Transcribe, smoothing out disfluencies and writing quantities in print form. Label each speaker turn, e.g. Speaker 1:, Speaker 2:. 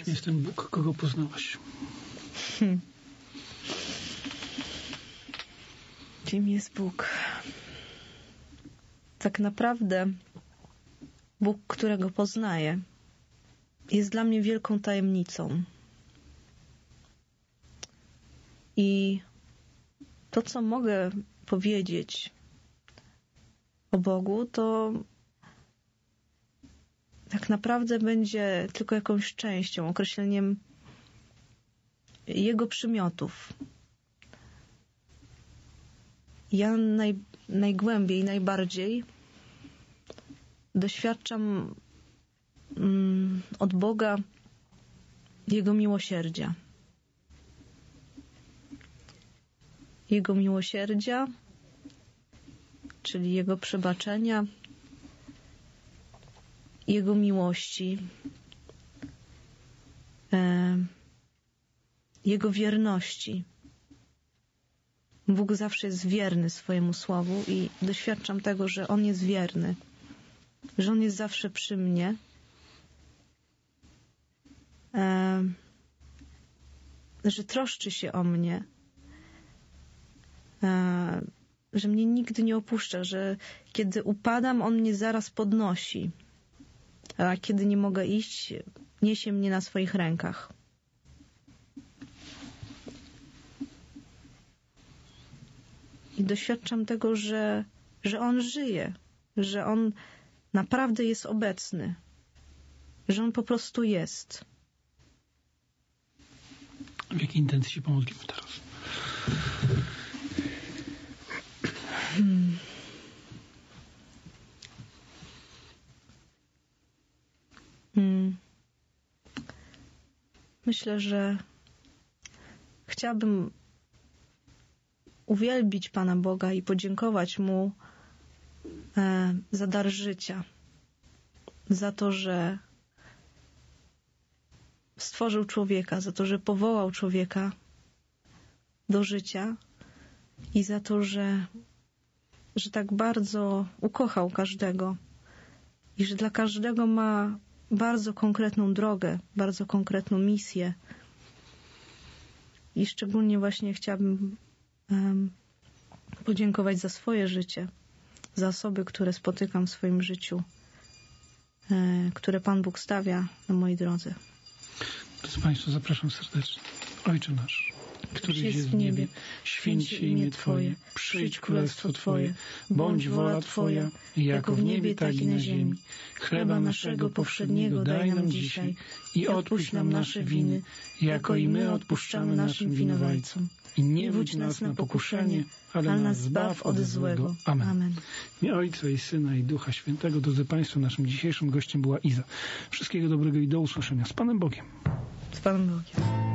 Speaker 1: Kim jest ten Bóg, kogo poznałaś?
Speaker 2: Kim jest Bóg? Tak naprawdę Bóg, którego poznaję, jest dla mnie wielką tajemnicą. I to, co mogę powiedzieć o Bogu, to tak naprawdę będzie tylko jakąś częścią, określeniem Jego przymiotów. Ja najgłębiej, najbardziej doświadczam od Boga Jego miłosierdzia. Jego miłosierdzia, czyli Jego przebaczenia, Jego miłości, Jego wierności. Bóg zawsze jest wierny swojemu słowu i doświadczam tego, że On jest wierny, że On jest zawsze przy mnie, że troszczy się o mnie, że mnie nigdy nie opuszcza, że kiedy upadam, On mnie zaraz podnosi, a kiedy nie mogę iść, niesie mnie na swoich rękach. I doświadczam tego, że On żyje, że On naprawdę jest obecny, że On po prostu jest.
Speaker 1: W jakiej intencji się pomodlimy teraz?
Speaker 2: Myślę, że chciałabym uwielbić Pana Boga i podziękować Mu za dar życia, za to, że stworzył człowieka, za to, że powołał człowieka do życia i za to, że tak bardzo ukochał każdego i że dla każdego ma bardzo konkretną drogę, bardzo konkretną misję. I szczególnie właśnie chciałabym podziękować za swoje życie, za osoby, które spotykam w swoim życiu, które Pan Bóg stawia na mojej drodze.
Speaker 1: Drodzy Państwo, zapraszam serdecznie. Ojcze nasz, któryś jest w niebie, święć się imię Twoje, przyjdź królestwo Twoje, bądź wola Twoja, jako w niebie, tak i na ziemi. Chleba naszego powszedniego daj nam dzisiaj i odpuść nam nasze winy, jako i my odpuszczamy naszym winowajcom. I nie wódź nas na pokuszenie, ale nas zbaw od złego. Amen.
Speaker 2: Amen.
Speaker 1: W imię Ojca i Syna i Ducha Świętego. Drodzy Państwo, naszym dzisiejszym gościem była Iza. Wszystkiego dobrego i do usłyszenia. Z Panem Bogiem.
Speaker 2: Z Panem Bogiem.